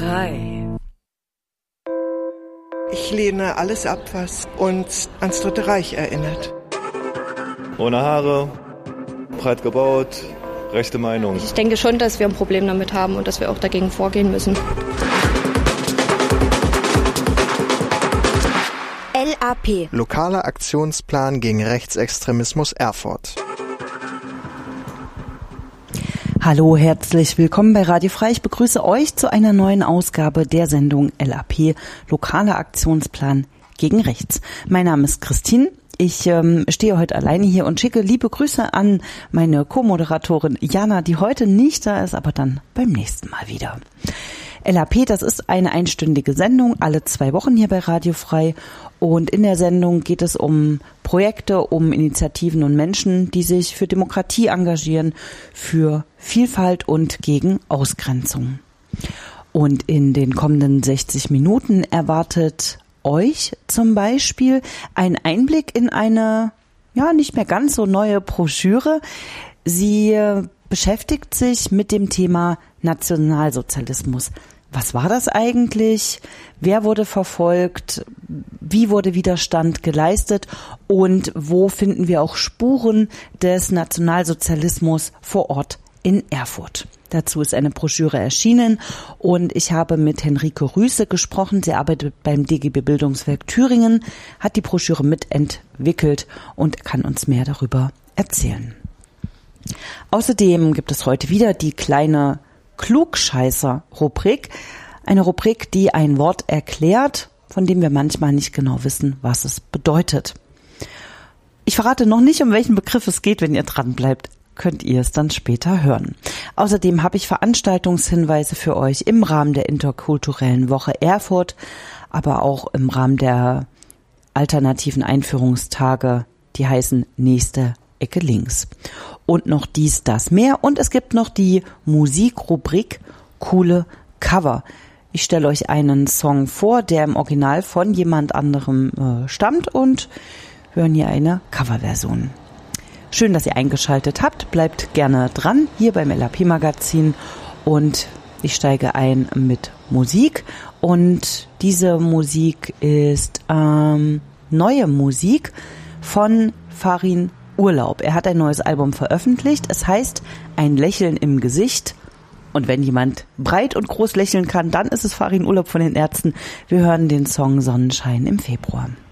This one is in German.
Frei. Ich lehne alles ab, was uns ans Dritte Reich erinnert. Ohne Haare, breit gebaut, rechte Meinung. Ich denke schon, dass wir ein Problem damit haben und dass wir auch dagegen vorgehen müssen. LAP. Lokaler Aktionsplan gegen Rechtsextremismus Erfurt. Hallo, herzlich willkommen bei Radio Frei. Ich begrüße euch zu einer neuen Ausgabe der Sendung LAP, Lokaler Aktionsplan gegen Rechts. Mein Name ist Christine. Ich stehe heute alleine hier und schicke liebe Grüße an meine Co-Moderatorin Jana, die heute nicht da ist, aber dann beim nächsten Mal wieder. LAP, das ist eine einstündige Sendung, alle 2 Wochen hier bei Radio Frei. Und in der Sendung geht es um Projekte, um Initiativen und Menschen, die sich für Demokratie engagieren, für Vielfalt und gegen Ausgrenzung. Und in den kommenden 60 Minuten erwartet euch zum Beispiel ein Einblick in eine, nicht mehr ganz so neue Broschüre. Sie beschäftigt sich mit dem Thema Nationalsozialismus. Was war das eigentlich? Wer wurde verfolgt? Wie wurde Widerstand geleistet? Und wo finden wir auch Spuren des Nationalsozialismus vor Ort in Erfurt? Dazu ist eine Broschüre erschienen und ich habe mit Henrike Rüße gesprochen. Sie arbeitet beim DGB Bildungswerk Thüringen, hat die Broschüre mitentwickelt und kann uns mehr darüber erzählen. Außerdem gibt es heute wieder die kleine Klugscheißer-Rubrik. Eine Rubrik, die ein Wort erklärt, von dem wir manchmal nicht genau wissen, was es bedeutet. Ich verrate noch nicht, um welchen Begriff es geht. Wenn ihr dran bleibt, könnt ihr es dann später hören. Außerdem habe ich Veranstaltungshinweise für euch im Rahmen der interkulturellen Woche Erfurt, aber auch im Rahmen der alternativen Einführungstage, die heißen Nächste Ecke links. Und noch dies, das, mehr. Und es gibt noch die Musikrubrik Coole Cover. Ich stelle euch einen Song vor, der im Original von jemand anderem stammt und hören hier eine Coverversion. Schön, dass ihr eingeschaltet habt. Bleibt gerne dran hier beim LAP-Magazin und ich steige ein mit Musik. Und diese Musik ist neue Musik von Farin Urlaub. Er hat ein neues Album veröffentlicht. Es heißt Ein Lächeln im Gesicht. Und wenn jemand breit und groß lächeln kann, dann ist es Farin Urlaub von den Ärzten. Wir hören den Song Sonnenschein im Februar.